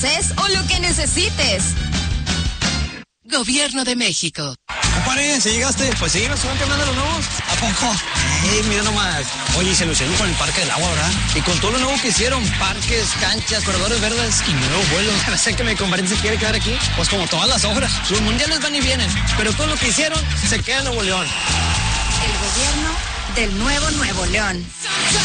desees o lo que necesites. Gobierno de México. Compadre, ¿sí llegaste? Pues sí, me suben cambiando los nuevos. ¿A poco? Mira nomás. Oye, se lo hicieron con el Parque del Agua, ¿verdad? Y con todo lo nuevo que hicieron, parques, canchas, corredores verdes y nuevos vuelos. No sé que mi compadre se quiere quedar aquí. Pues como todas las obras. Los mundiales van y vienen, pero todo lo que hicieron se queda en Nuevo León. El gobierno del nuevo Nuevo León.